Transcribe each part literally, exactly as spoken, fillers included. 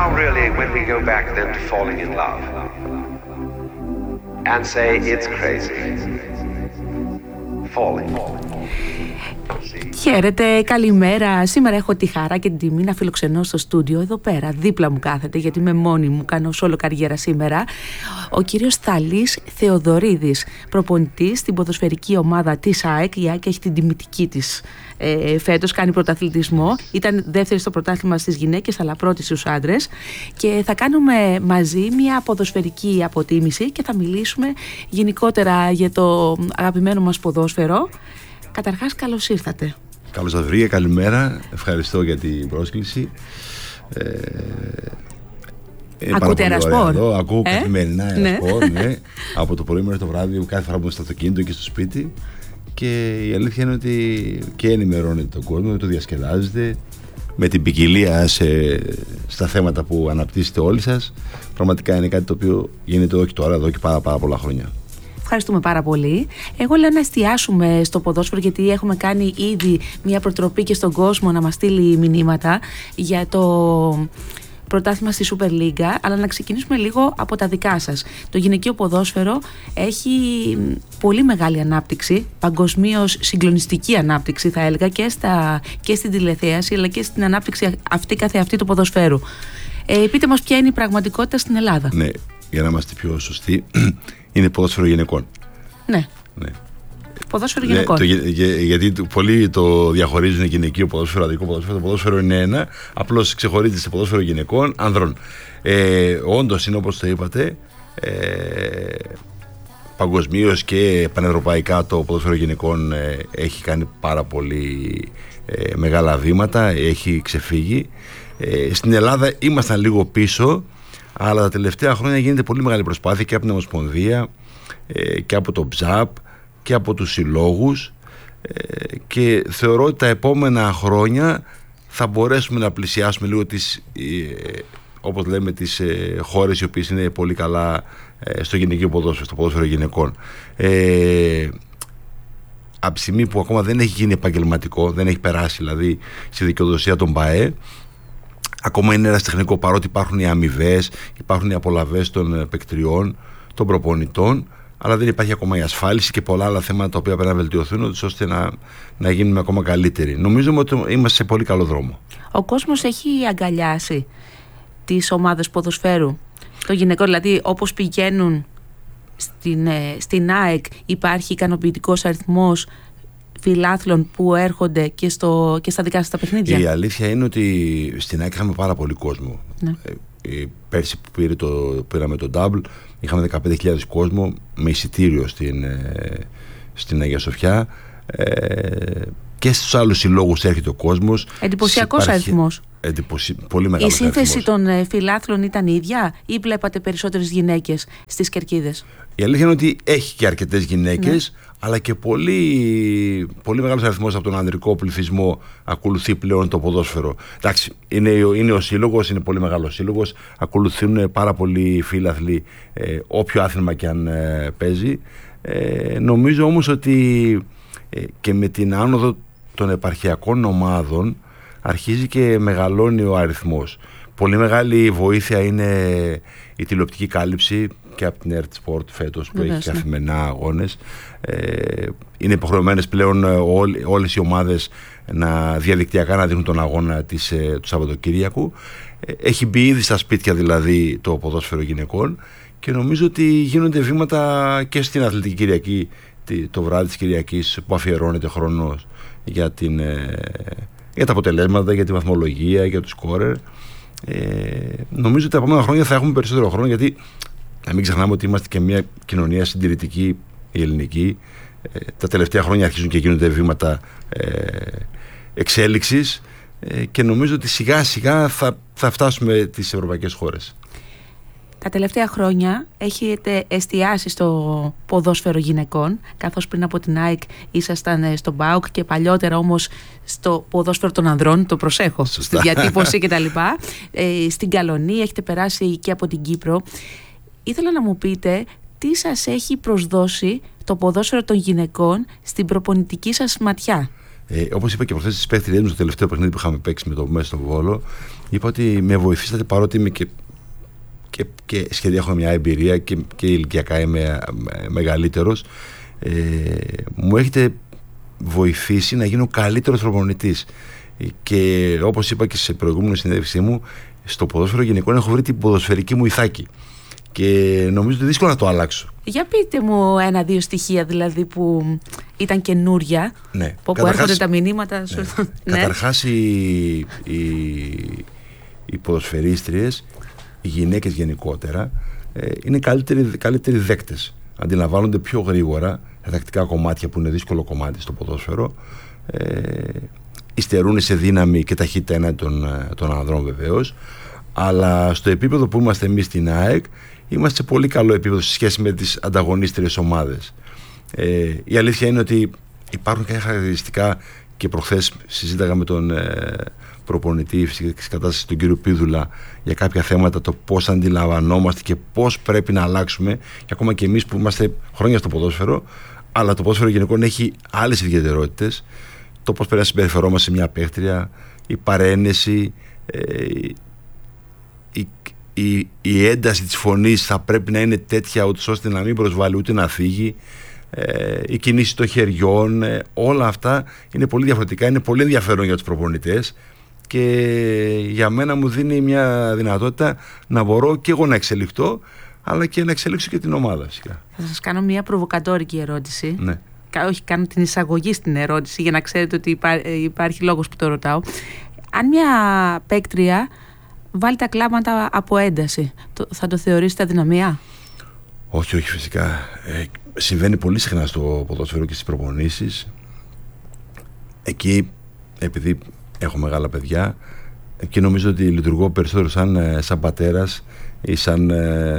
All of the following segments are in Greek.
really, when we go back then to falling in love and say it's crazy, falling. Χαίρετε, καλημέρα. Σήμερα έχω τη χαρά και την τιμή να φιλοξενώ στο στούντιο εδώ πέρα. Δίπλα μου κάθεται, γιατί είμαι μόνη μου, κάνω solo καριέρα σήμερα, ο κύριος Θαλής Θεοδωρίδης, προπονητής στην ποδοσφαιρική ομάδα της ΑΕΚ. Η ΑΕΚ έχει την τιμητική της ε, φέτος, κάνει πρωταθλητισμό. Ήταν δεύτερη στο πρωτάθλημα στις γυναίκες, αλλά πρώτη στους άντρες. Και θα κάνουμε μαζί μια ποδοσφαιρική αποτίμηση και θα μιλήσουμε γενικότερα για το αγαπημένο μας ποδόσφαιρο. Καταρχάς, καλώς ήρθατε. Καλώς σας βρήκα, καλημέρα. Ευχαριστώ για την πρόσκληση. Ε, Ακούτε Ερασπορ? Ακούω ε? καθημερινά Ερασπορ, ναι. ναι. Από το πρωί μέχρι το βράδυ, κάθε φορά που είμαι στο αυτοκίνητο και στο σπίτι. Και η αλήθεια είναι ότι και ενημερώνετε τον κόσμο, το διασκεδάζετε με την ποικιλία σε, στα θέματα που αναπτύσσετε όλοι σας. Πραγματικά είναι κάτι το οποίο γίνεται εδώ και τώρα, εδώ και πάρα, πάρα πολλά χρόνια. Ευχαριστούμε πάρα πολύ. Εγώ λέω να εστιάσουμε στο ποδόσφαιρο, γιατί έχουμε κάνει ήδη μια προτροπή και στον κόσμο να μας στείλει μηνύματα για το πρωτάθλημα στη Super League, αλλά να ξεκινήσουμε λίγο από τα δικά σας. Το γυναικείο ποδόσφαιρο έχει πολύ μεγάλη ανάπτυξη, παγκοσμίως συγκλονιστική ανάπτυξη θα έλεγα, και, στα, και στην τηλεθέαση αλλά και στην ανάπτυξη αυτή καθεαυτή του ποδοσφαίρου. Ε, πείτε μας ποια είναι η πραγματικότητα στην Ελλάδα. Ναι, για να είμαστε πιο σωστοί, είναι ποδόσφαιρο γυναικών. Ναι. ναι. Ποδόσφαιρο γυναικών. Ναι, το, για, γιατί το, πολλοί το διαχωρίζουν γυναικείο ποδόσφαιρο, αδικό ποδόσφαιρο. Το ποδόσφαιρο είναι ένα, απλώς ξεχωρίζεται σε ποδόσφαιρο γυναικών, ανδρών. Ε, όντως είναι όπως το είπατε, ε, παγκοσμίως και πανευρωπαϊκά το ποδόσφαιρο γυναικών ε, έχει κάνει πάρα πολύ ε, μεγάλα βήματα, έχει ξεφύγει. Ε, στην Ελλάδα ήμασταν λίγο πίσω, αλλά τα τελευταία χρόνια γίνεται πολύ μεγάλη προσπάθεια και από την Ομοσπονδία ε, και από το ΨΑΠ και από τους συλλόγους ε, και θεωρώ ότι τα επόμενα χρόνια θα μπορέσουμε να πλησιάσουμε λίγο τις, ε, όπως λέμε, τις ε, χώρες οι οποίες είναι πολύ καλά ε, στο γυναικείο ποδόσφαιρο, στο ποδόσφαιρο γυναικών. Ε, από τη στιγμή που ακόμα δεν έχει γίνει επαγγελματικό, δεν έχει περάσει δηλαδή στη δικαιοδοσία των ΠΑΕ, ακόμα είναι ερασιτεχνικό, παρότι υπάρχουν οι αμοιβές, υπάρχουν οι απολαβές των παικτριών, των προπονητών, αλλά δεν υπάρχει ακόμα η ασφάλιση και πολλά άλλα θέματα τα οποία πρέπει να βελτιωθούν, ώστε να, να γίνουμε ακόμα καλύτεροι. Νομίζουμε ότι είμαστε σε πολύ καλό δρόμο. Ο κόσμος έχει αγκαλιάσει τις ομάδες ποδοσφαίρου, το γυναικό, δηλαδή όπως πηγαίνουν στην, στην ΑΕΚ, υπάρχει ικανοποιητικός αριθμός φιλάθλων που έρχονται και, στο, και στα δικά σας τα παιχνίδια? Η αλήθεια είναι ότι στην ΑΕΚ είχαμε πάρα πολύ κόσμο. Ναι. Ε, πέρσι που πήρε το, πήραμε το Double, είχαμε δεκαπέντε χιλιάδες κόσμο με εισιτήριο στην, ε, στην Αγία Σοφιά. Ε, και στους άλλους συλλόγους έρχεται ο κόσμος. Εντυπωσιακός αριθμός. Εντυπωσι... Πολύ μεγάλος Η σύνθεση αριθμός. των ε, φιλάθλων ήταν ίδια ή βλέπατε περισσότερες γυναίκες στις κερκίδες? Η αλήθεια είναι ότι έχει και αρκετές γυναίκες, ναι, αλλά και πολύ, πολύ μεγάλος αριθμός από τον ανδρικό πληθυσμό ακολουθεί πλέον το ποδόσφαιρο. Εντάξει, είναι, είναι ο σύλλογος, είναι πολύ μεγάλος σύλλογος, ακολουθούν πάρα πολλοί φίλαθλοι ε, όποιο άθλημα και αν ε, παίζει. Ε, νομίζω όμως ότι ε, και με την άνοδο των επαρχιακών ομάδων αρχίζει και μεγαλώνει ο αριθμός. Πολύ μεγάλη βοήθεια είναι η τηλεοπτική κάλυψη και από την Earth Sport φέτος που έχει καθημερινά αγώνες. Ε, είναι υποχρεωμένες πλέον όλ, όλες οι ομάδες να διαδικτυακά να δίνουν τον αγώνα της, του Σαββατοκύριακου. Ε, έχει μπει ήδη στα σπίτια δηλαδή το ποδόσφαιρο γυναικών και νομίζω ότι γίνονται βήματα και στην Αθλητική Κυριακή, το βράδυ της Κυριακής, που αφιερώνεται χρόνος για, την, για τα αποτελέσματα, για τη βαθμολογία, για τους σκόρερ. Ε, νομίζω ότι τα επόμενα χρόνια θα έχουμε περισσότερο χρόνο, γιατί να μην ξεχνάμε ότι είμαστε και μια κοινωνία συντηρητική, η ελληνική. Ε, τα τελευταία χρόνια αρχίζουν και γίνονται βήματα ε, εξέλιξης ε, και νομίζω ότι σιγά σιγά θα, θα φτάσουμε τις ευρωπαϊκές χώρες. Τα τελευταία χρόνια έχετε εστιάσει στο ποδόσφαιρο γυναικών, καθώς πριν από την ΑΕΚ ήσασταν στο ΠΑΟΚ και παλιότερα όμως στο ποδόσφαιρο των ανδρών, το προσέχω, σωστά, στη διατύπωση κτλ. Ε, στην Καλονή, έχετε περάσει και από την Κύπρο. Ήθελα να μου πείτε τι σας έχει προσδώσει το ποδόσφαιρο των γυναικών στην προπονητική σας ματιά. Ε, όπως είπα και προχθές στις παίχτριές μου στο τελευταίο παιχνίδι που είχαμε παίξει με το μέσα στο Βόλο, είπα ότι με βοηθήσατε παρότι είμαι και, και, και σχεδόν έχω μια εμπειρία και, και ηλικιακά είμαι μεγαλύτερος. Ε, μου έχετε βοηθήσει να γίνω καλύτερος προπονητής. Και όπως είπα και σε προηγούμενη συνέντευξή μου, στο ποδόσφαιρο γενικότερα έχω βρει την ποδοσφαιρική μου ηθάκη. Και νομίζω ότι δύσκολο να το αλλάξω. Για πείτε μου ένα-δύο στοιχεία δηλαδή που ήταν καινούρια, ναι. που καταρχάς, έρχονται τα μηνύματα. Ναι. Ναι. Καταρχάς οι, οι, οι ποδοσφαιρίστριες, οι γυναίκες γενικότερα, ε, είναι καλύτεροι, καλύτεροι δέκτες. Αντιλαμβάνονται πιο γρήγορα τα τακτικά κομμάτια που είναι δύσκολο κομμάτι στο ποδόσφαιρο. Ε, υστερούν σε δύναμη και ταχύτητα έναντι των, των ανδρών βεβαίως. Αλλά στο επίπεδο που είμαστε εμείς στην ΑΕΚ, είμαστε σε πολύ καλό επίπεδο σε σχέση με τις ανταγωνίστριες ομάδες. Ε, η αλήθεια είναι ότι υπάρχουν κάποια χαρακτηριστικά και προχθές συζήταγα με τον ε, προπονητή φυσικής κατάστασης, τον κύριο Πίδουλα, για κάποια θέματα, το πώς αντιλαμβανόμαστε και πώς πρέπει να αλλάξουμε. Και ακόμα και εμείς που είμαστε χρόνια στο ποδόσφαιρο, αλλά το ποδόσφαιρο γενικότερα έχει άλλες ιδιαιτερότητες. Το πώς πρέπει να συμπεριφερόμαστε σε μια παίχτρια, η παρένεση, ε, η, η, η ένταση της φωνής θα πρέπει να είναι τέτοια ούτως ώστε να μην προσβάλλει ούτε να φύγει, ε, η κινήση των χεριών, ε, όλα αυτά είναι πολύ διαφορετικά, είναι πολύ ενδιαφέρον για τους προπονητές και για μένα μου δίνει μια δυνατότητα να μπορώ και εγώ να εξελιχθώ, αλλά και να εξελίξω και την ομάδα. Θα σας κάνω μια προβοκατόρικη ερώτηση. Ναι. Όχι, κάνω την εισαγωγή στην ερώτηση για να ξέρετε ότι υπά, υπάρχει λόγος που το ρωτάω. Αν μια παίκτρια βάλει τα κλάματα από ένταση, το, θα το θεωρήσετε αδυναμία? Όχι, όχι φυσικά. Ε, συμβαίνει πολύ συχνά στο ποδόσφαιρο και στις προπονήσεις. Εκεί, επειδή έχω μεγάλα παιδιά και νομίζω ότι λειτουργώ περισσότερο σαν, σαν πατέρας ή σαν,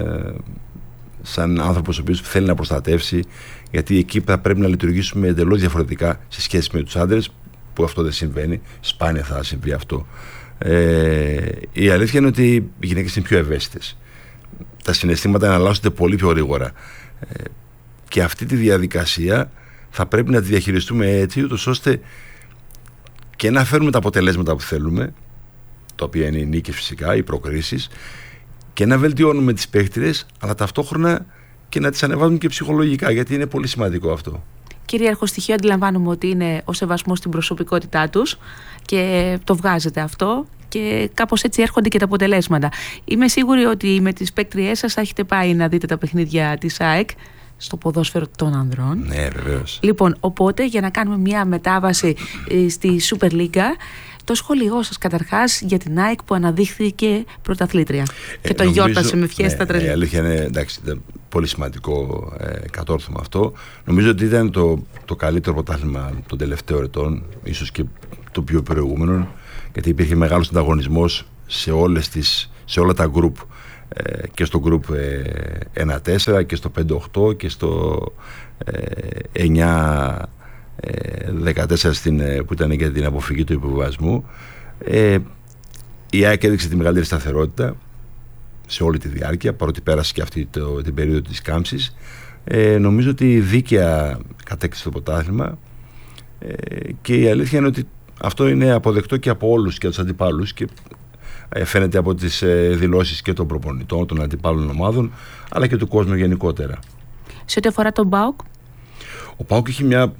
σαν άνθρωπος ο οποίος θέλει να προστατεύσει, γιατί εκεί θα πρέπει να λειτουργήσουμε εντελώς διαφορετικά σε σχέση με τους άντρες, που αυτό δεν συμβαίνει, σπάνια θα συμβεί αυτό. Ε, η αλήθεια είναι ότι οι γυναίκες είναι πιο ευαίσθητες. Τα συναισθήματα εναλλάσσονται πολύ πιο γρήγορα. Ε, και αυτή τη διαδικασία θα πρέπει να τη διαχειριστούμε έτσι, ούτως ώστε και να φέρουμε τα αποτελέσματα που θέλουμε, τα οποία είναι οι νίκες φυσικά, οι προκρίσεις, και να βελτιώνουμε τις παίχτριες, αλλά ταυτόχρονα και να τις ανεβάζουμε και ψυχολογικά, γιατί είναι πολύ σημαντικό αυτό. Κυρίαρχο στοιχείο αντιλαμβάνομαι ότι είναι ο σεβασμός στην προσωπικότητά τους και το βγάζετε αυτό και κάπως έτσι έρχονται και τα αποτελέσματα. Είμαι σίγουρη ότι με τις παίκτριές σας θα έχετε πάει να δείτε τα παιχνίδια της ΑΕΚ στο ποδόσφαιρο των ανδρών. Ναι, βεβαίως. Λοιπόν, οπότε για να κάνουμε μια μετάβαση στη Super League, το σχόλιο σας καταρχάς για την ΑΕΚ που αναδείχθηκε πρωταθλήτρια ε, και το νομίζω, γιόρτασε με φιέστα ναι, τρελή. Η αλήθεια είναι, εντάξει, ήταν πολύ σημαντικό ε, κατόρθωμα αυτό. Νομίζω ότι ήταν το, το καλύτερο πρωτάθλημα των τελευταίων ετών, ίσως και το πιο προηγούμενο, γιατί υπήρχε μεγάλος ανταγωνισμός σε, όλες τις, σε όλα τα γκρουπ, ε, και στο γκρουπ ε, ένα τέσσερα και στο πέντε οκτώ και στο ε, εννιά δεκατέσσερα στην, που ήταν για την αποφυγή του υποβιβασμού. Ε, η ΑΕΚ έδειξε τη μεγαλύτερη σταθερότητα σε όλη τη διάρκεια, παρότι πέρασε και αυτή το, την περίοδο της κάμψης. Ε, νομίζω ότι δίκαια κατέκτησε το πρωτάθλημα, ε, και η αλήθεια είναι ότι αυτό είναι αποδεκτό και από όλους και τους αντιπάλους και ε, φαίνεται από τις ε, δηλώσεις και των προπονητών, των αντιπάλων ομάδων, αλλά και του κόσμου γενικότερα. Σε ό,τι αφορά τον ΠΑΟΚ, ο ΠΑΟΚ είχε μια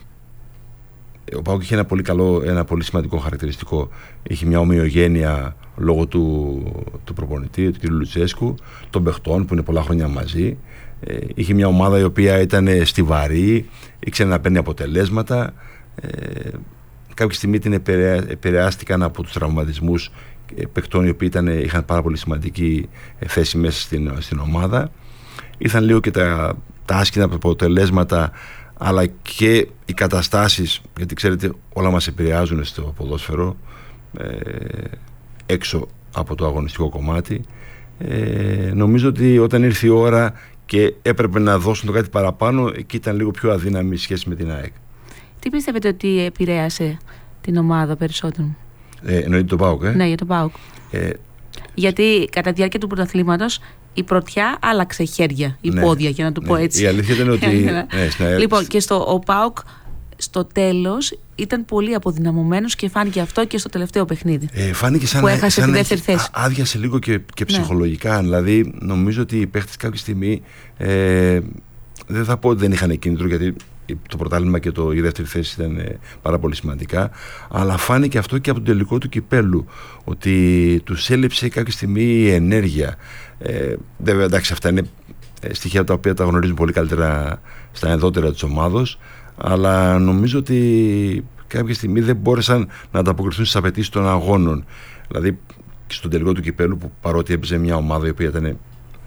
Ο ΠΑΟΚ είχε ένα πολύ καλό, ένα πολύ σημαντικό χαρακτηριστικό. Είχε μια ομοιογένεια λόγω του, του προπονητή, του κ. Λουτσέσκου, των παιχτών που είναι πολλά χρόνια μαζί. Ε, είχε μια ομάδα η οποία ήταν στιβαρή, ήξερε να παίρνει αποτελέσματα. Ε, κάποια στιγμή την επηρεάστηκαν από τους τραυματισμούς παιχτών οι οποίοι ήταν, είχαν πάρα πολύ σημαντική θέση μέσα στην, στην ομάδα. Ήρθαν λίγο και τα, τα άσχημα αποτελέσματα, αλλά και οι καταστάσεις, γιατί ξέρετε όλα μας επηρεάζουν στο ποδόσφαιρο, ε, έξω από το αγωνιστικό κομμάτι. Ε, νομίζω ότι όταν ήρθε η ώρα και έπρεπε να δώσουν το κάτι παραπάνω, εκεί ήταν λίγο πιο αδύναμη η σχέση με την ΑΕΚ. Τι πιστεύετε ότι επηρέασε την ομάδα περισσότερο? Ε, εννοείται το ΠΑΟΚ, ε? Ναι, για το ΠΑΟΚ. Ε, Γιατί κατά τη διάρκεια του πρωταθλήματος η πρωτιά άλλαξε χέρια, η ναι, πόδια, για να το πω ναι. έτσι. Η αλήθεια ήταν ότι. ναι, λοιπόν, και στο ο ΠΑΟΚ στο τέλος ήταν πολύ αποδυναμωμένος και φάνηκε αυτό και στο τελευταίο παιχνίδι. Ε, φάνηκε σαν που να, έχασε σαν τη να δεύτερη έχει, θέση. Α, άδειασε λίγο και, και ψυχολογικά. Ναι. Δηλαδή, νομίζω ότι οι παίχτες κάποια στιγμή ε, δεν θα πω ότι δεν είχαν κίνητρο, γιατί το πρωτάθλημα και το, η δεύτερη θέση ήταν ε, πάρα πολύ σημαντικά, αλλά φάνηκε αυτό και από τον τελικό του κυπέλου, ότι τους έλειψε κάποια στιγμή η ενέργεια. Ε, βέβαια, εντάξει, αυτά είναι στοιχεία τα οποία τα γνωρίζουν πολύ καλύτερα στα ενδότερα της ομάδος, αλλά νομίζω ότι κάποια στιγμή δεν μπόρεσαν να ανταποκριθούν στις απαιτήσεις των αγώνων. Δηλαδή, και στον τελικό του κυπέλου, που παρότι έπαιζε μια ομάδα η οποία ήταν ε,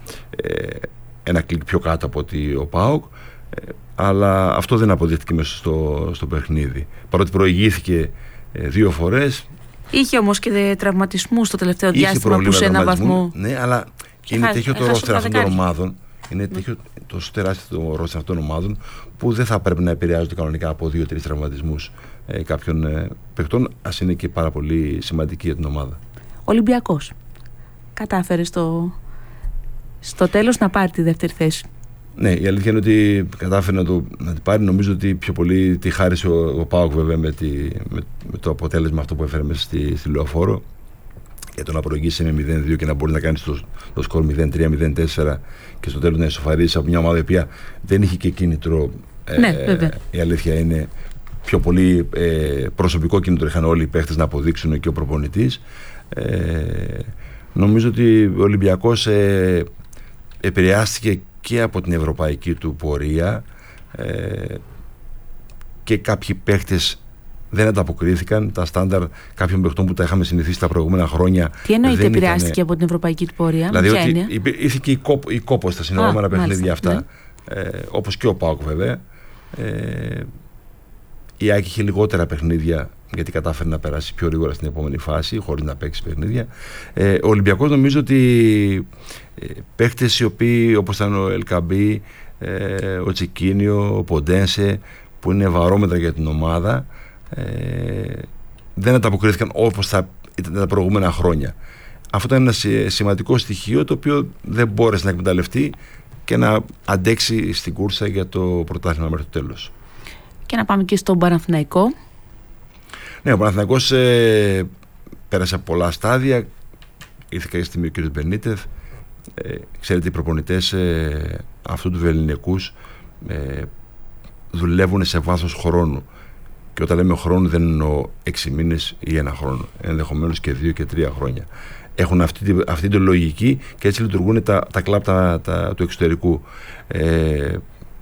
ένα κλικ πιο κάτω από ότι ο ΠΑΟΚ, ε, αλλά αυτό δεν αποδείχτηκε μέσα στο, στο παιχνίδι. Παρότι προηγήθηκε ε, δύο φορές. Είχε όμως και τραυματισμούς στο τελευταίο διάστημα που σε έναν βαθμό. Ναι, αλλά και είναι τέτοιο το ρόστερ αυτών των ομάδων. Είναι τέτοιο τόσο τεράστιο το ρόστερ αυτών των ομάδων που δεν θα πρέπει να επηρεάζονται κανονικά από δύο-τρεις τραυματισμούς ε, κάποιων ε, παιχτών, ας είναι και πάρα πολύ σημαντική για την ομάδα. Ολυμπιακός κατάφερε στο, στο τέλος να πάρει τη δεύτερη θέση. Ναι, η αλήθεια είναι ότι κατάφερε να, το, να την πάρει. Νομίζω ότι πιο πολύ τη χάρισε ο, ο ΠΑΟΚ, βέβαια, με, τη, με, με το αποτέλεσμα αυτό που έφερε μέσα στη, στη Λεωφόρο. Για το να προηγήσει με μηδέν δύο και να μπορεί να κάνει το, το σκορ μηδέν τρία μηδέν τέσσερα και στο τέλος να ισοφαρίσει από μια ομάδα η οποία δεν είχε και κίνητρο. Ναι, ε, βέβαια. Η αλήθεια είναι πιο πολύ ε, προσωπικό κίνητρο είχαν όλοι οι παίχτες να αποδείξουν και ο προπονητής. Ε, νομίζω ότι ο Ολυμπιακός ε, επηρεάστηκε και από την ευρωπαϊκή του πορεία ε, και κάποιοι παίχτες δεν ανταποκρίθηκαν. Τα στάνταρ κάποιων παιχτών που τα είχαμε συνηθίσει τα προηγούμενα χρόνια. Τι εννοείται επηρεάστηκε ήταν... από την ευρωπαϊκή του πορεία? Δηλαδή ότι ήρθε και η, κόπο, η κόπο στα συνεχόμενα παιχνίδια αυτά, ναι. ε, όπως και ο ΠΑΟΚ βέβαια. Ε, η ΑΕΚ είχε λιγότερα παιχνίδια γιατί κατάφερε να περάσει πιο γρήγορα στην επόμενη φάση χωρίς να παίξει παιχνίδια. Ε, ο Ολυμπιακός νομίζω ότι ε, παίχτες οι οποίοι, όπως ήταν ο Ελκαμπή, ε, ο Τσικίνιο, ο Ποντένσε, που είναι βαρόμετρα για την ομάδα, ε, δεν ανταποκρίθηκαν όπως θα ήταν τα προηγούμενα χρόνια. Αυτό ήταν ένα σημαντικό στοιχείο το οποίο δεν μπόρεσε να εκμεταλλευτεί και να αντέξει στην κούρσα για το πρωτάθλημα μέχρι το τέλος. Και να πάμε και στον Παναθηναϊκό. Ναι, ο Παναθηναϊκός ε, πέρασε από πολλά στάδια. Ήρθε κάποια στιγμή ο κ. Μπενίτεθ. Ε, ξέρετε, οι προπονητές ε, αυτού του ελληνικούς ε, δουλεύουν σε βάθος χρόνου. Και όταν λέμε χρόνου δεν εννοώ έξι μήνες ή ένα χρόνο. Ενδεχομένως και δύο και τρία χρόνια. Έχουν αυτή, αυτή τη λογική και έτσι λειτουργούν τα, τα κλαμπ τα, τα, του εξωτερικού. Ε,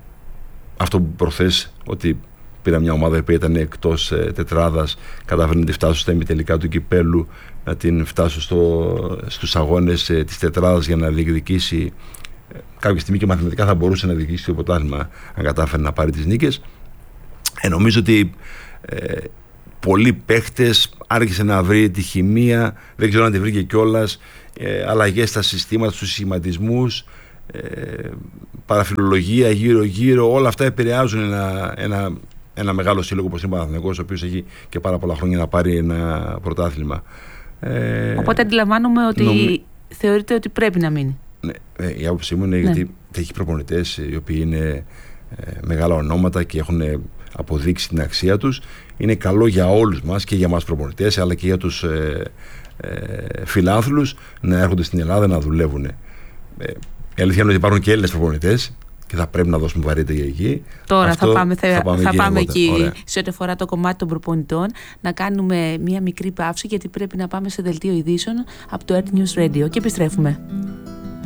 αυτό που προθέσει ότι πήρα μια ομάδα που ήταν εκτός ε, τετράδας, κατάφερε να τη φτάσω στα ημιτελικά του κυπέλου, να την φτάσω στο, στους αγώνες ε, της τετράδας για να διεκδικήσει. Ε, κάποια στιγμή και μαθηματικά θα μπορούσε να διεκδικήσει το πρωτάθλημα αν κατάφερε να πάρει τις νίκες. Ε, νομίζω ότι ε, πολλοί παίχτες άρχισε να βρει τη χημεία, δεν ξέρω αν τη βρήκε κιόλας, ε, αλλαγές στα συστήματα, στους σχηματισμούς, ε, παραφιλολογία γύρω-γύρω, όλα αυτά επηρεάζουν ένα, ένα, ένα μεγάλο σύλλογο όπως είναι ο Παναθηναϊκός, ο οποίος έχει και πάρα πολλά χρόνια να πάρει ένα πρωτάθλημα. Ε, Οπότε αντιλαμβάνομαι ότι νομι... θεωρείτε ότι πρέπει να μείνει. Ναι, ε, η άποψή μου είναι ναι. γιατί έχει προπονητές οι οποίοι είναι ε, μεγάλα ονόματα και έχουν αποδείξει την αξία τους. Είναι καλό για όλους μας και για μας προπονητές αλλά και για τους ε, ε, φιλάνθρωπους να έρχονται στην Ελλάδα να δουλεύουν. Ε, η αλήθεια είναι ότι υπάρχουν και Έλληνες προπονητές και θα πρέπει να δώσουμε βαρύτητα για εκεί. Τώρα Αυτό θα πάμε, θα, θα πάμε θα εκεί, πάμε εκεί Ωραία. σε ό,τι αφορά το κομμάτι των προπονητών. Να κάνουμε μία μικρή παύση γιατί πρέπει να πάμε σε δελτίο ειδήσεων από το Earth News Radio και επιστρέφουμε.